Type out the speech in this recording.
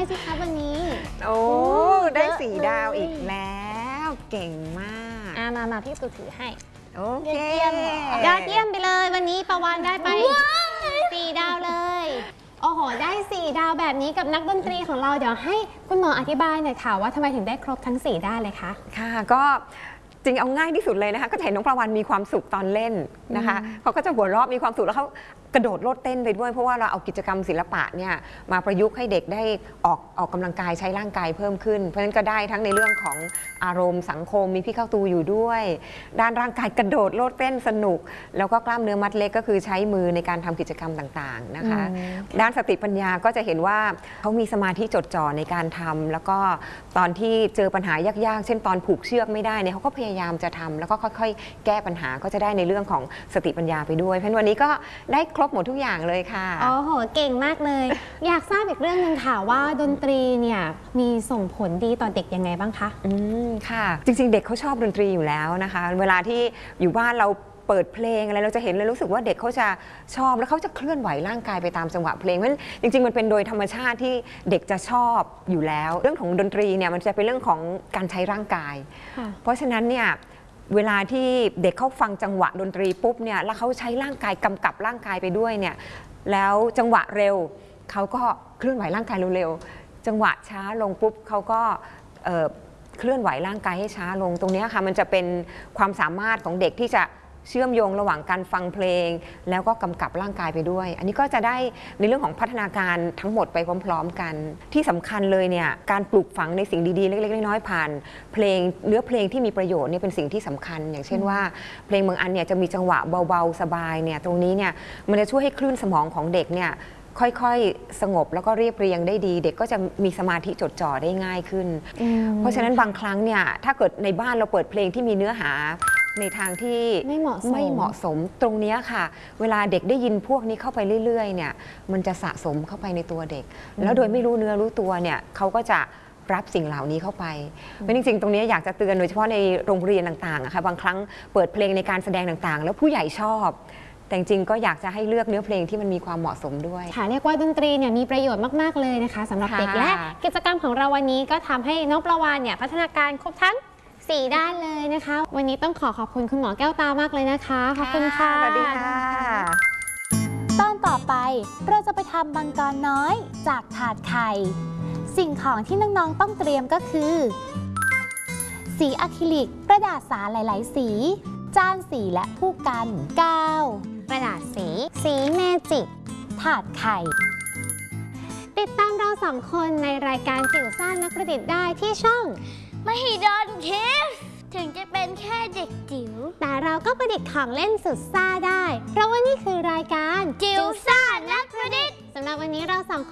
สิคะวันนี้โอ้ได้4 ดาวอีกแล้วเก่งมากมาพี่สุถือให้โอเคยอดเยี่ยมไปเลยวันนี้ประวานได้ไป4 ดาวเลยโอ้โหได้4 ดาวแบบนี้กับนักดนตรีของเราเดี๋ยวให้คุณหมออธิบายหน่อยค่ะว่าทำไมถึงได้ครบทั้ง4 ด้านเลยคะค่ะก็จริงเอาง่ายที่สุดเลยนะคะก็เห็นน้องประวันมีความสุขตอนเล่นนะคะเขาก็จะหัวเราะมีความสุขแล้วเขากระโดดโลดเต้นไปด้วยเพราะว่าเราเอากิจกรรมศิลปะเนี่ยมาประยุกต์ให้เด็กได้ออกกำลังกายใช้ร่างกายเพิ่มขึ้นเพราะฉะนั้นก็ได้ทั้งในเรื่องของอารมณ์สังคมมีพี่เข้าตูอยู่ด้วยด้านร่างกายกระโดดโลดเต้นสนุกแล้วก็กล้ามเนื้อมัดเล็กก็คือใช้มือในการทำกิจกรรมต่างๆนะคะด้านสติปัญญาก็จะเห็นว่าเขามีสมาธิจดจ่อในการทำแล้วก็ตอนที่เจอปัญหายากๆเช่นตอนผูกเชือกไม่ได้เนี่ยเขาก็พยายามจะทำแล้วก็ค่อยๆแก้ปัญหาก็จะได้ในเรื่องของสติปัญญาไปด้วยเพราะวันนี้ก็ได้ครบหมดทุกอย่างเลยค่ะโอ้โหเก่งมากเลยอยากทราบอีกเรื่องนึงค่ะว่าดนตรีเนี่ยมีส่งผลดีต่อเด็กยังไงบ้างคะค่ะจริงๆเด็กเขาชอบดนตรีอยู่แล้วนะคะเวลาที่อยู่บ้านเราเปิดเพลงอะไรเราจะเห็นเลยรู้สึกว่าเด็กเขาจะชอบแล้วเขาจะเคลื่อนไหวร่างกายไปตามจังหวะเพลงเพราะฉะนั้นจริงๆมันเป็นโดยธรรมชาติที่เด็กจะชอบอยู่แล้วเรื่องของดนตรีเนี่ยมันจะเป็นเรื่องของการใช้ร่างกายเพราะฉะนั้นเนี่ยเวลาที่เด็กเขาฟังจังหวะดนตรีปุ๊บเนี่ยแล้วเขาใช้ร่างกายกำกับร่างกายไปด้วยเนี่ยแล้วจังหวะเร็วเขาก็เคลื่อนไหวร่างกายเร็วๆจังหวะช้าลงปุ๊บเขาก็เคลื่อนไหวร่างกายให้ช้าลงตรงนี้ค่ะมันจะเป็นความสามารถของเด็กที่จะเชื่อมโยงระหว่างการฟังเพลงแล้วก็กำกับร่างกายไปด้วยอันนี้ก็จะได้ในเรื่องของพัฒนาการทั้งหมดไปพร้อมๆกันที่สำคัญเลยเนี่ยการปลูกฝังในสิ่งดีๆเล็กๆน้อยๆผ่านเพลงเนื้อเพลงที่มีประโยชน์เนี่ยเป็นสิ่งที่สำคัญอย่างเช่นว่าเพลงบางอันเนี่ยจะมีจังหวะเบาๆสบายเนี่ยตรงนี้เนี่ยมันจะช่วยให้คลื่นสมองของเด็กเนี่ยค่อยๆสงบแล้วก็เรียบเรียงได้ดีเด็กก็จะมีสมาธิจดจ่อได้ง่ายขึ้นเพราะฉะนั้นบางครั้งเนี่ยถ้าเกิดในบ้านเราเปิดเพลงที่มีเนื้อหาในทางที่ไม่เหมาะสมตรงนี้ค่ะเวลาเด็กได้ยินพวกนี้เข้าไปเรื่อยๆเนี่ยมันจะสะสมเข้าไปในตัวเด็กแล้วโดยไม่รู้เนื้อรู้ตัวเนี่ยเขาก็จะรับสิ่งเหล่านี้เข้าไปเพราะจริงๆตรงนี้อยากจะเตือนโดยเฉพาะในโรงเรียนต่างๆนะคะบางครั้งเปิดเพลงในการแสดงต่างๆแล้วผู้ใหญ่ชอบแต่จริงๆก็อยากจะให้เลือกเนื้อเพลงที่มันมีความเหมาะสมด้วยค่ะเรียกว่าดนตรีเนี่ยมีประโยชน์มากๆเลยนะคะสำหรับเด็กและกิจกรรมของเราวันนี้ก็ทำให้น้องประวานเนี่ยพัฒนาการครบทั้ง4 ด้านเลยนะคะวันนี้ต้องขอบคุณคุณหมอแก้วตามากเลยนะคะขอบคุณค่ะสวัสดีค่ะตอนต่อไปเราจะไปทำมังกรน้อยจากถาดไข่สิ่งของที่น้องๆต้องเตรียมก็คือสีอะคริลิกกระดาษสาหลายๆสีจานสีและผู้กันกาวกระดาษสีเมจิกถาดไข่ติดตามเรา2 คนในรายการจิ๋วซ่านักประดิษฐ์ได้ที่ช่องมหิดลคิดถึงจะเป็นแค่เด็กจิ๋วแต่เราก็ประดิษฐ์ของเล่นสุดซ่าได้เพราะว่านี่คือรายการจิ๋วซ่านักประดิษฐ์สำหรับวันนี้เรา2 คน